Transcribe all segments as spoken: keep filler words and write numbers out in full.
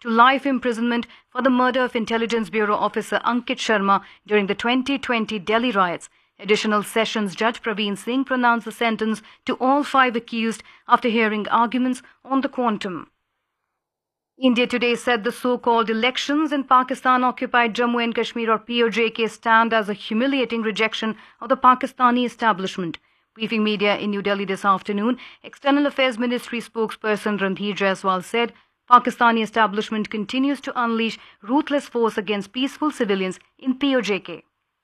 to life imprisonment for the murder of Intelligence Bureau officer Ankit Sharma during the twenty twenty Delhi riots. Additional Sessions Judge Praveen Singh pronounced the sentence to all five accused after hearing arguments on the quantum. India today said the so-called elections in Pakistan-occupied Jammu and Kashmir or P O J K stand as a humiliating rejection of the Pakistani establishment. Briefing media in New Delhi this afternoon, External Affairs Ministry spokesperson Randhir Jaiswal said Pakistani establishment continues to unleash ruthless force against peaceful civilians in P O J K.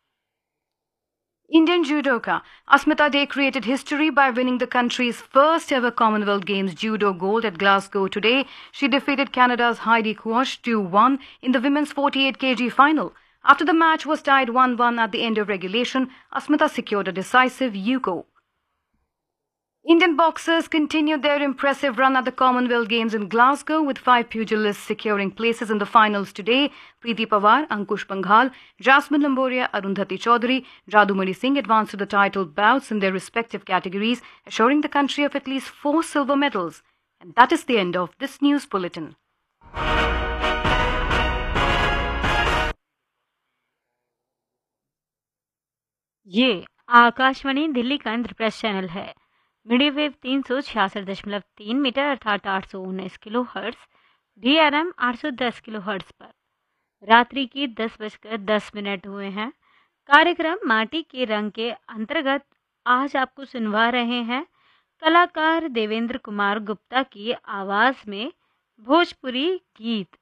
Indian judoka Asmita Dey created history by winning the country's first ever Commonwealth Games judo gold at Glasgow today. She defeated Canada's Heidi Quash two one in the women's forty-eight kilogram final. After the match was tied one one at the end of regulation, Asmita secured a decisive U C O. Indian boxers continued their impressive run at the Commonwealth Games in Glasgow, with five pugilists securing places in the finals today. Preeti Pawar, Ankush Panghal, Jasmine Lamboria, Arundhati Chaudhary, Jadumani Singh advanced to the title bouts in their respective categories, assuring the country of at least four silver medals. And that is the end of this news bulletin. ये आकाशवाणी दिल्ली का Indraprastha channel है। Medium wave तीन सौ छियासठ दशमलव तीन metre अर्थात आठ सौ उन्नीस kilo hertz, D R M आठ सौ दस किलो हर्ट्स पर रात्रि की दस बजकर दस मिनट हुए हैं। कार्यक्रम माटी के रंग के अंतर्गत आज आपको सुनवा रहे हैं कलाकार देवेंद्र कुमार गुप्ता की आवाज़ में भोजपुरी गीत।